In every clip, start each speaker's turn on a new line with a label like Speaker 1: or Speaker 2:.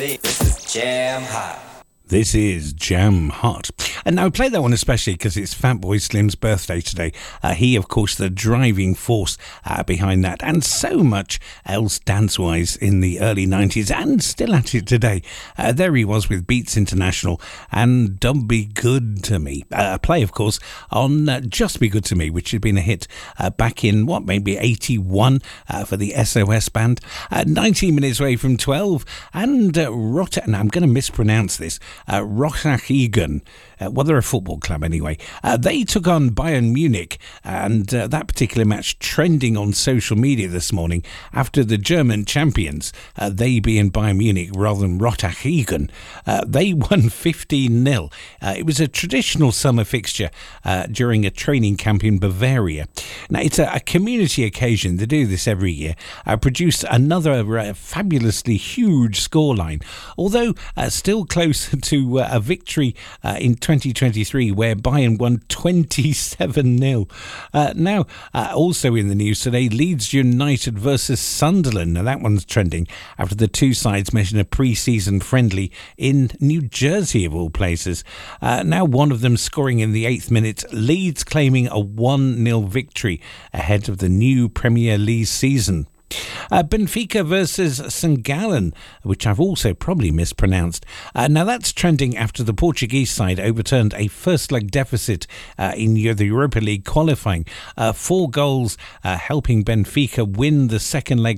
Speaker 1: This is Jam Hot.
Speaker 2: This is Jam Hot. And now I play that one especially because it's Fatboy Slim's birthday today. He, of course, the driving force behind that, and so much else dance-wise in the early 90s and still at it today. There he was with Beats International and Don't Be Good to Me. Play, of course, on Just Be Good to Me, which had been a hit back in, maybe 81 for the SOS band. 19 minutes away from 12, and and I'm going to mispronounce this, Rotterdam. Well, they're a football club anyway. They took on Bayern Munich, and that particular match trending on social media this morning after the German champions, they being Bayern Munich rather than Rotterdam, they won 15-0. It was a traditional summer fixture during a training camp in Bavaria. Now, it's a community occasion. They do this every year. Produced another fabulously huge scoreline, although still close to a victory in 2023 where Bayern won 27-0. Now, also in the news today, Leeds United versus Sunderland. Now that one's trending after the two sides met in a pre-season friendly in New Jersey of all places. Now one of them scoring in the 8th minute, Leeds claiming a 1-0 victory ahead of the new Premier League season. Benfica versus St Gallen, which I've also probably mispronounced. Now that's trending after the Portuguese side overturned a first leg deficit in the Europa League qualifying. 4 goals helping Benfica win the second leg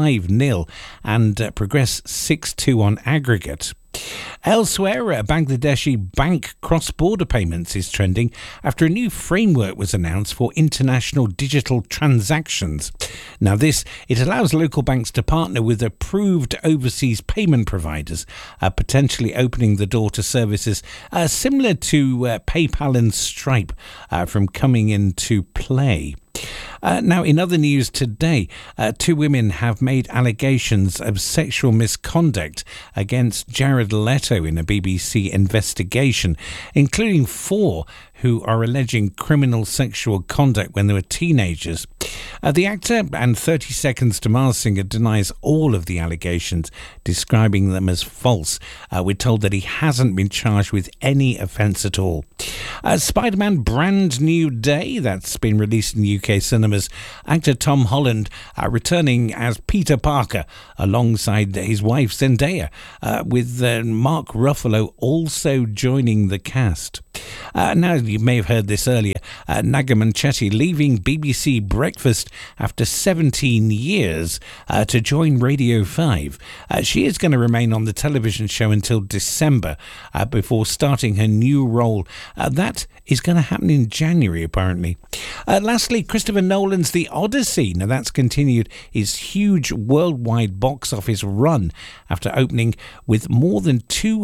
Speaker 2: 5-0 and progress 6-2 on aggregate. Elsewhere, Bangladeshi bank cross-border payments is trending after a new framework was announced for international digital transactions. Now it allows local banks to partner with approved overseas payment providers, potentially opening the door to services similar to PayPal and Stripe from coming into play. Now, in other news today, 2 women have made allegations of sexual misconduct against Jared Leto in a BBC investigation, including 4 who are alleging criminal sexual conduct when they were teenagers. The actor and 30 Seconds to Mars singer denies all of the allegations, describing them as false. We're told that he hasn't been charged with any offence at all. Spider-Man Brand New Day, that's been released in UK cinemas. Actor Tom Holland returning as Peter Parker alongside his wife Zendaya, with Mark Ruffalo also joining the cast. Now, you may have heard this earlier, Naga Munchetty leaving BBC Breakfast after 17 years to join Radio 5. She is going to remain on the television show until December before starting her new role. That is going to happen in January, apparently. Lastly, Christopher Nolan's The Odyssey. Now, that's continued his huge worldwide box office run after opening with more than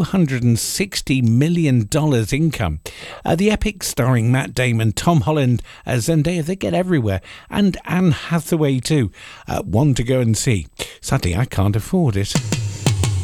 Speaker 2: $260 million income. The epic starring Matt Damon, Tom Holland, Zendaya, they get everywhere, and Anne Hathaway too. One to go and see. Sadly, I can't afford it.